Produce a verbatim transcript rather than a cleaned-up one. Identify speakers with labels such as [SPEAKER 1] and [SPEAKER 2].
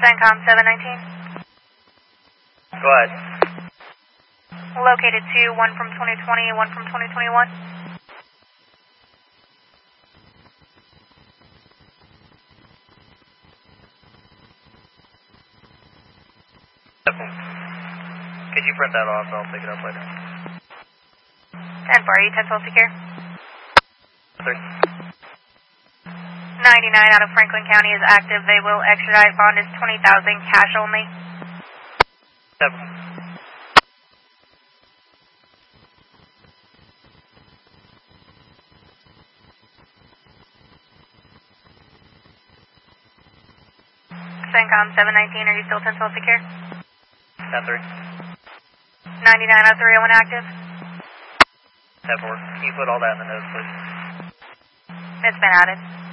[SPEAKER 1] CENTCOM seven nineteen.
[SPEAKER 2] Go ahead.
[SPEAKER 1] Located two, one from twenty twenty, one from twenty twenty-one.
[SPEAKER 2] Could you print that off? I'll pick it up later.
[SPEAKER 1] ten four, are you ten twelve secure?
[SPEAKER 2] Three.
[SPEAKER 1] ninety-nine out of Franklin County is active. They will extradite. Bond is twenty thousand, cash only.
[SPEAKER 2] Seven.
[SPEAKER 1] CENTCOM seven nineteen, are you still ten twelve secure?
[SPEAKER 2] ten three.
[SPEAKER 1] ninety-nine out of three oh one active.
[SPEAKER 2] ten four. Can you put all that in the notes, please?
[SPEAKER 1] It's been added.